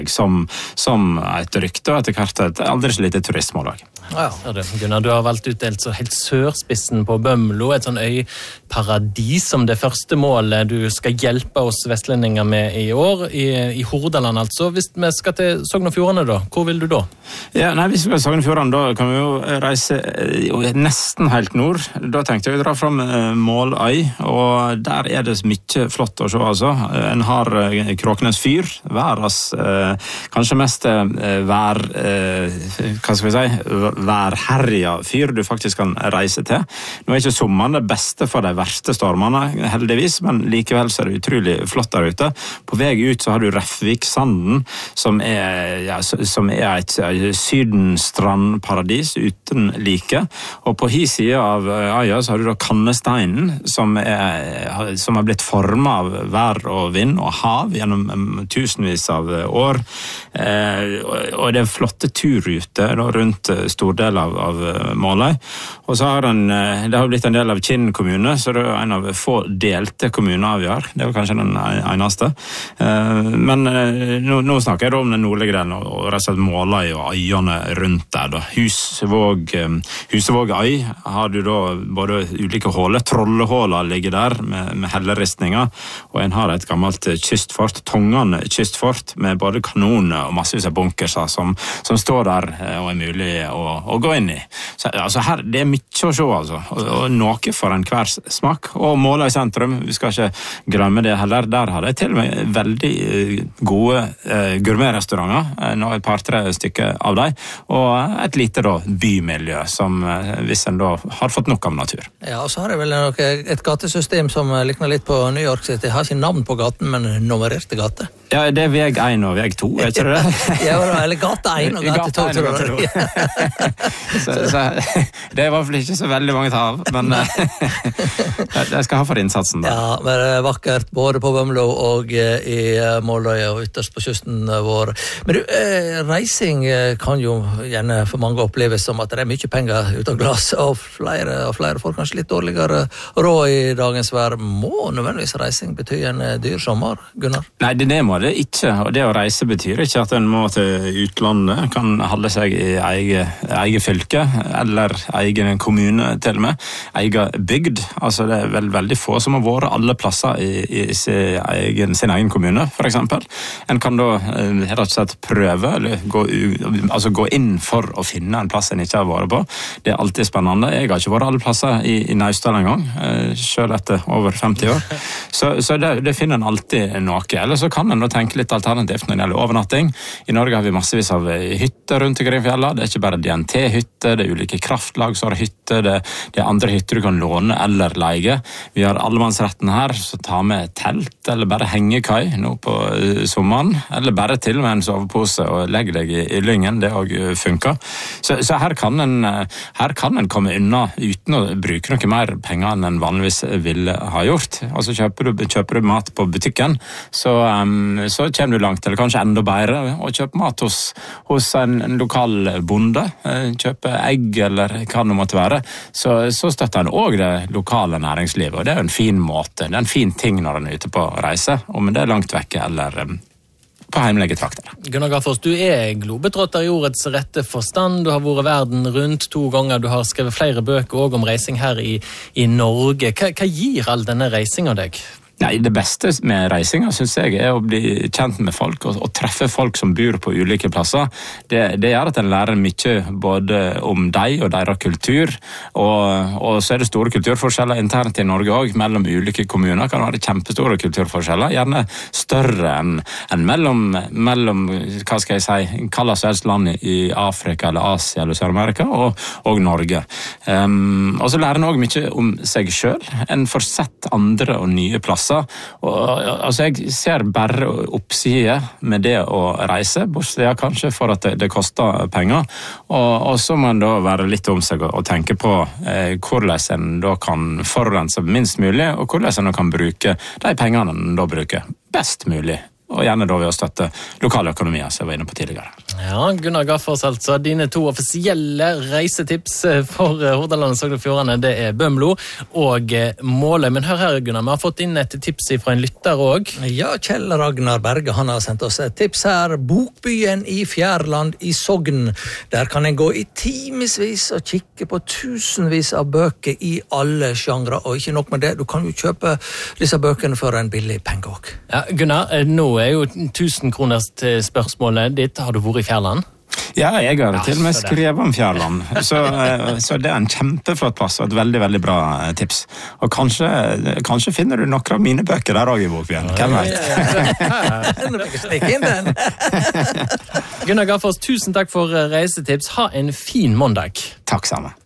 som et rykte og etter hvert et aldri så lite turistmål også. Ja, Gunnar, du har valgt ut så helt sørspissen på Bømlo, et sånn øyparadis som det første målet du skal hjelpe oss vestlendinger med i år, i Hordaland altså. Hvis vi skal til Sogn og Fjordane da, hvor vil du da? Ja, hvis vi skal til Sogn og Fjordane, da kan vi jo reise nesten helt nord. Da tenkte jeg å dra frem Måløy, og der det mye flott å se, altså. En har Kråkenes fyr, verdens kanskje mest værherja fyr du faktisk kan reise til. Nå ikke sommeren det beste for de verste stormene, heldigvis, men likevel så det utrolig flott der ute. På vei ut så har du Refviksanden, som et sydenstrandparadis uten like. Og på hi side av øya så har du da Kannesteinen, som har blitt formet av vær og vind og hav gjennom tusenvis av år. Og det flotte turruter rundt stor del av Måløy. Og så har det har blitt en del av Kinn kommune, så det en av få delte kommuner vi har. Det var kanskje den eneste. Men nå snakker jeg da om den nordlige delen, og rett og slett Måløy og øyene rundt der. Da. Husevåg øy har du da både ulike håler, trollehåler ligger der med helleristninger, og en har et gammelt kystfort, Tongan kystfort, med både kanoner og massevis av bunkerser som står der og mulig å gå inn i. Så, altså her, det mye å se, altså. Og noe for enhver smak. Og Måløy sentrum, vi skal ikke glemme det heller, der har det til og med veldig gode gourmetrestauranter, nå et par-tre stykker av dem, og et lite da, bymiljø, som hvis en da har fått nok av natur. Ja, og så har jeg vel et gatesystem som likner litt på New York City. Jeg har ikke navn på gaten, men nummererte gater. Ja, det veg 1 og veg 2, ikke det? Ja, eller gate 1 og gate 2, tror jeg. Så det var vel ikke så veldig mange av, men jeg skal ha for innsatsen da. Ja, men det vakkert både på Bømlo og i Måløy og ytterst på kysten vår. Men du, reising kan jo gjerne for mange oppleves som at det mye penger ut av glass, og flere får kanskje litt dårligere råd i dagens vær. Må nødvendigvis reising bety en dyr sommer, Gunnar? Nei, det må det ikke, og det å reise betyr ikke at en må til utlandet, kan holde seg i egen fylke, eller egen kommune til og med, egen bygd. Altså det vel veldig få som har vært alle plasser i sin egen kommune, for eksempel. En kan da rett og slett prøve, eller gå inn for å finne en plass en ikke har vært på. Det alltid spennende. Jeg har ikke vært alle plasser i Naustdal en gang, selv etter over 50 år. Så det finner en alltid noe. Eller så kan en da tenke litt alternativt når det gjelder overnatting. I Norge har vi massevis av hytter rundt omkring fjella. Det ikke bare DNT-hytter, det ulike kraftlag som har hytter, det andre hytter du kan låne eller leie. Vi har allemannsretten her, så ta med telt eller bare hengekai nå på sommeren, eller bare til med en sovepose og legge deg i lyngen, det også funker. Så her kan en komme unna uten å bruke noe mer penger enn en vanligvis ville ha gjort. Altså kjøper du mat på butikken, så kommer du langt, eller kanskje enda bedre, å kjøpe mat hos en lokal bonde, kjøpe egg eller hva det måtte være, så støtter en også det lokale næringslivet, og det en fin måte, det en fin ting når en ute på reise, om det langt vekke eller på heimelige trakter. Gunnar Gaffors, du globetrotter i ordets rette forstand, du har vært verden rundt 2 ganger, du har skrevet flere bøker også om reising her i Norge. Hva gir all denne reisingen deg? Nei, det beste med reisinga synes jeg å bli kjent med folk og treffe folk som bor på ulike plasser. Det gjør at en lærer mye både om deg og deres kultur, og så det store kulturforskjeller internt i Norge også, mellom ulike kommuner kan være kjempestore kulturforskjeller, gjerne større enn mellom hva skal jeg si, kallast land i Afrika eller Asia eller Sør-Amerika og Norge. Og så lærer en også mye om seg selv. En får sett andre og nye plasser. Altså jeg ser bare oppside med det å reise, bortsett kanskje for at det koster penger, og så må en da være litt om seg og tenke på hvordan en da kan forurense minst mulig, og hvordan en kan bruke de pengene en da bruker best mulig, og gjerne da ved å støtte lokale økonomier, som jeg var inne på tidligere. Ja, Gunnar Gaffors altså. Dine 2 offisielle reisetips for Hordaland og Sogn og Fjordane, det Bømlo og Måløy. Men hør her, Gunnar, vi har fått inn et tips fra en lytter også. Ja, Kjell Ragnar Berge, han har sendt oss et tips her. Bokbyen i Fjærland i Sogn. Der kan en gå i timesvis og kikke på tusenvis av bøker i alle sjangre. Og ikke nok med det, du kan jo kjøpe disse bøkene for en billig penge også. Ja, Gunnar, nå jo 1000 kroners spørsmålet ditt. Har du vært i Fjærland? Ja, jeg har til og med skrevet om Fjærland. Så det en kjempeflott plass og et veldig, veldig bra tips. Og kanskje finner du noen av mine bøker der også i Bokbyen. Hvem vet? Gunnar Gaffors, tusen takk for reisetips. Ha en fin måndag. Takk sammen.